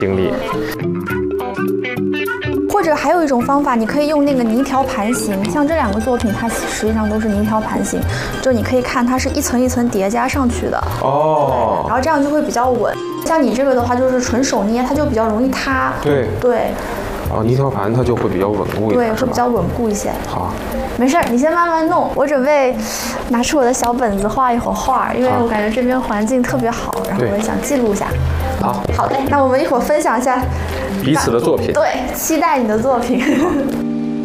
经历。 或者还有一种方法，你可以用那个泥条盘形，像这两个作品，它实际上都是泥条盘形，就你可以看它是一层一层叠加上去的。 哦。 然后这样就会比较稳。像你这个的话，就是纯手捏，它就比较容易塌。 对。 对。 泥条盘它就会比较稳固一点， 对，会比较稳固一些。 好， 没事儿，你先慢慢弄。我准备拿出我的小本子画一会儿画，因为我感觉这边环境特别好，然后我也想记录一下。 好， 好嘞，那我们一会儿分享一下彼此的作品。 对，期待你的作品。